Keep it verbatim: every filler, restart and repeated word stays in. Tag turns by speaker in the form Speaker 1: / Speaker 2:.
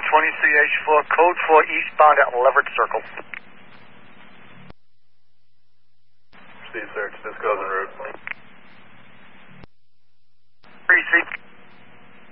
Speaker 1: twenty C H four, code four eastbound at Leverett Circle.
Speaker 2: Proceed search, this goes en route.